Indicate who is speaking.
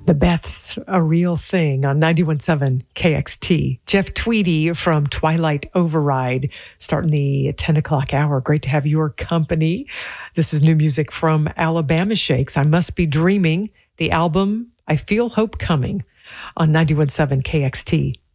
Speaker 1: The Beth's a real thing on 91.7 KXT. Jeff Tweedy from Twilight Override, starting the 10 o'clock hour. Great to have your company. This is new music from Alabama Shakes. I Must Be Dreaming, the album I Feel Hope Coming on 91.7 KXT.